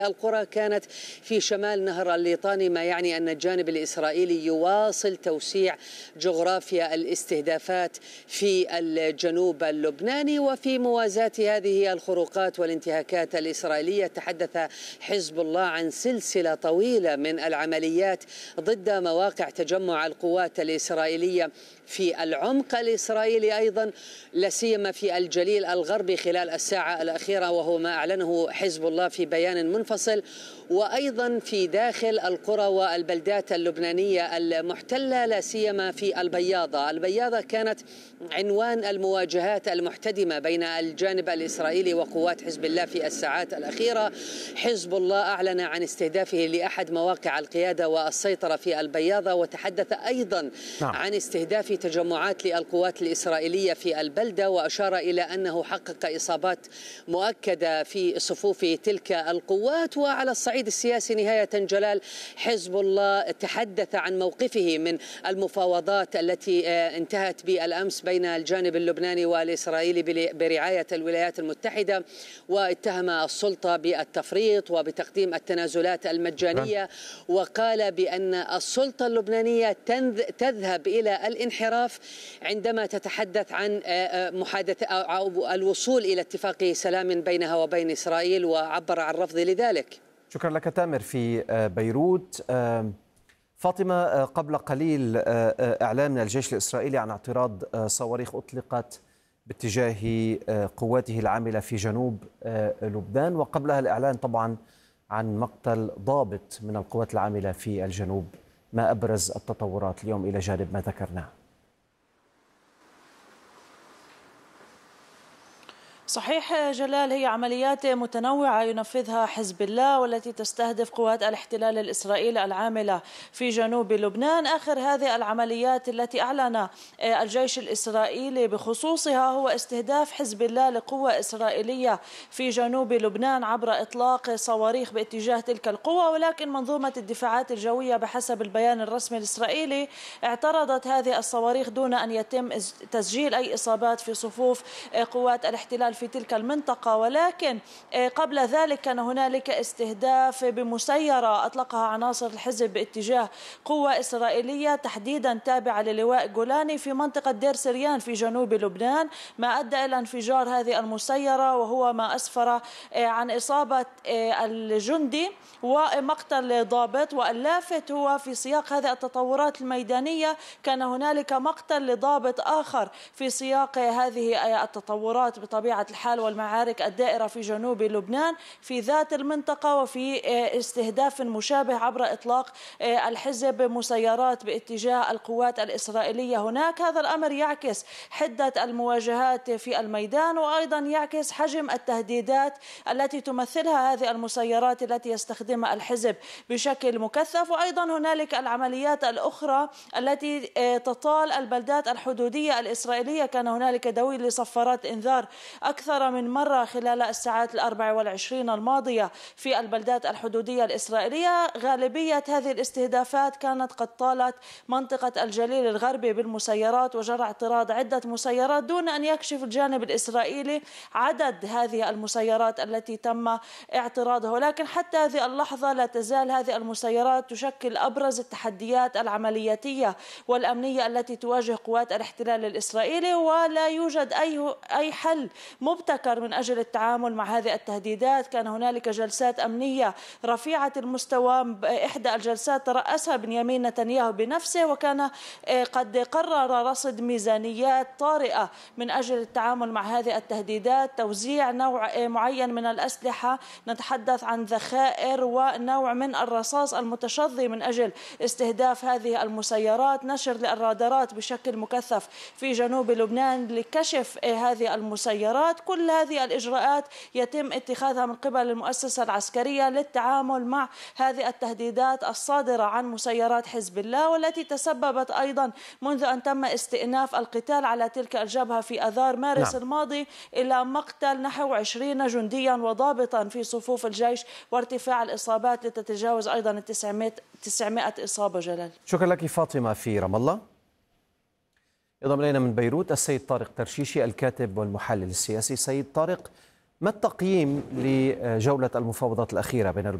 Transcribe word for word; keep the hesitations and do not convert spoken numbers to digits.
القرى كانت في شمال نهر الليطاني، ما يعني أن الجانب الإسرائيلي يواصل توسيع جغرافيا الاستهدافات في الجنوب اللبناني. وفي موازاة هذه الخروقات والانتهاكات الإسرائيلية تحدث حزب الله عن سلسلة طويلة من العمليات ضد مواقع تجمع القوات الإسرائيلية في العمق الإسرائيلي أيضا، لا سيما في الجليل الغربي خلال الساعة الأخيرة، وهو ما أعلنه حزب الله في بيان منفصل، وأيضا في داخل القرى والبلدات اللبنانية المحتلة، لا سيما في البياضة. البياضة كانت عنوان المواجهات المحتدمة بين الجانب الإسرائيلي وقوات حزب الله في الساعات الأخيرة. حزب الله أعلن عن استهدافه لأحد مواقع القيادة والسيطرة في البياضة، وتحدث أيضا نعم. عن استهداف تجمعات للقوات الإسرائيلية في البلدة، وأشار إلى أنه حقق إصابات مؤكدة في صفوف تلك القوات. وعلى الصعيد السياسي نهاية جلال، حزب الله تحدث عن موقفه من المفاوضات التي انتهت بالأمس بين الجانب اللبناني والإسرائيلي برعاية الولايات المتحدة، واتهم السلطة بالتفريط وبتقديم التنازلات المجانية، وقال بأن السلطة اللبنانية تذهب إلى الانحراف عندما تتحدث عن محادثة أو الوصول إلى اتفاق سلام بينها وبين إسرائيل، وعبر عن رفض لذلك. شكرا لك تامر في بيروت. فاطمة، قبل قليل إعلان من الجيش الإسرائيلي عن اعتراض صواريخ أطلقت باتجاه قواته العاملة في جنوب لبنان، وقبلها الإعلان طبعا عن مقتل ضابط من القوات العاملة في الجنوب. ما أبرز التطورات اليوم إلى جانب ما ذكرناه؟ صحيح جلال، هي عمليات متنوعة ينفذها حزب الله والتي تستهدف قوات الاحتلال الإسرائيلي العاملة في جنوب لبنان. آخر هذه العمليات التي أعلن الجيش الإسرائيلي بخصوصها هو استهداف حزب الله لقوة إسرائيلية في جنوب لبنان عبر إطلاق صواريخ باتجاه تلك القوة، ولكن منظومة الدفاعات الجوية بحسب البيان الرسمي الإسرائيلي اعترضت هذه الصواريخ دون أن يتم تسجيل أي إصابات في صفوف قوات الاحتلال في تلك المنطقة. ولكن قبل ذلك كان هنالك استهداف بمسيرة أطلقها عناصر الحزب باتجاه قوة إسرائيلية تحديدا تابعة للواء جولاني في منطقة دير سريان في جنوب لبنان، ما أدى إلى انفجار هذه المسيرة، وهو ما أسفر عن إصابة الجندي ومقتل ضابط. واللافت هو في سياق هذه التطورات الميدانية كان هنالك مقتل لضابط آخر في سياق هذه التطورات بطبيعة الحال والمعارك الدائرة في جنوب لبنان في ذات المنطقة، وفي استهداف مشابه عبر إطلاق الحزب مسيرات باتجاه القوات الإسرائيلية هناك. هذا الأمر يعكس حدة المواجهات في الميدان، وأيضا يعكس حجم التهديدات التي تمثلها هذه المسيرات التي يستخدمها الحزب بشكل مكثف. وأيضا هنالك العمليات الأخرى التي تطال البلدات الحدودية الإسرائيلية. كان هنالك دوي لصفارات إنذار أكثر من مرة خلال الساعات الأربع والعشرين الماضية في البلدات الحدودية الإسرائيلية. غالبية هذه الاستهدافات كانت قد طالت منطقة الجليل الغربي بالمسيرات، وجرى اعتراض عدة مسيرات دون أن يكشف الجانب الإسرائيلي عدد هذه المسيرات التي تم اعتراضها. ولكن حتى هذه اللحظة لا تزال هذه المسيرات تشكل أبرز التحديات العملياتية والأمنية التي تواجه قوات الاحتلال الإسرائيلي، ولا يوجد أي أي حل مبتكر من أجل التعامل مع هذه التهديدات. كان هنالك جلسات أمنية رفيعة المستوى، إحدى الجلسات ترأسها بنيامين نتنياهو بنفسه، وكان قد قرر رصد ميزانيات طارئة من أجل التعامل مع هذه التهديدات، توزيع نوع معين من الأسلحة، نتحدث عن ذخائر ونوع من الرصاص المتشظي من أجل استهداف هذه المسيرات، نشر للرادارات بشكل مكثف في جنوب لبنان لكشف هذه المسيرات. كل هذه الإجراءات يتم اتخاذها من قبل المؤسسة العسكرية للتعامل مع هذه التهديدات الصادرة عن مسيرات حزب الله، والتي تسببت أيضا منذ أن تم استئناف القتال على تلك الجبهة في أذار مارس نعم. الماضي إلى مقتل نحو عشرين جنديا وضابطا في صفوف الجيش، وارتفاع الإصابات لتتجاوز أيضا تسعمائة إصابة. جلال، شكرا لك فاطمة في رام الله. ينضم إلينا من بيروت السيد طارق ترشيشي الكاتب والمحلل السياسي. سيد طارق، ما التقييم لجولة المفاوضات الأخيرة بين